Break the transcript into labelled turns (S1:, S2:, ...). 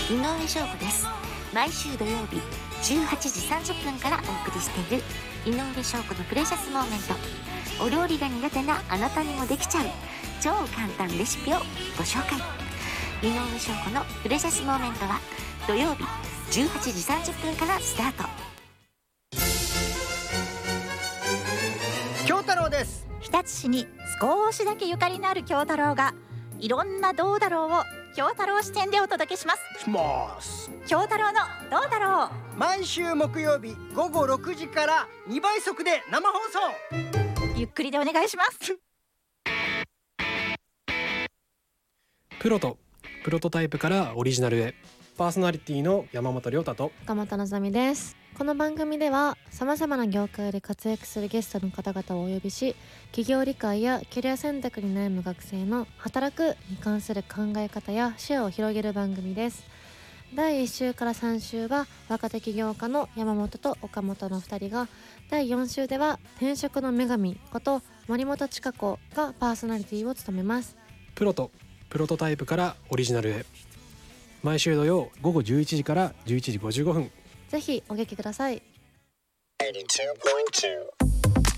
S1: 井上翔子です。毎週土曜日18時30分からお送りしている井上翔子のプレシャスモーメント。お料理が苦手なあなたにもできちゃう超簡単レシピをご紹介。井上翔子のプレシャスモーメントは土曜日18時30分からスタート。
S2: 京太郎です。
S3: 日立市に少しだけゆかりのある京太郎がいろんなどうだろうを京太郎視点でお届けします。京太郎のどうだろう、
S2: 毎週木曜日午後6時から2倍速で生放送。
S3: ゆっくりでお願いします。
S4: プロトタイプからオリジナルへ、パーソナリティの山本亮太と
S5: 岡本のぞみです。この番組では様々な業界で活躍するゲストの方々をお呼びし、企業理解やキャリア選択に悩む学生の働くに関する考え方や視野を広げる番組です。第1週から3週は若手起業家の山本と岡本の2人が、第4週では転職の女神こと森本千佳子がパーソナリティを務めます。
S4: プロトタイプからオリジナルへ、毎週土曜午後11時から11時55分、
S5: ぜひお聞きください。
S6: 82.2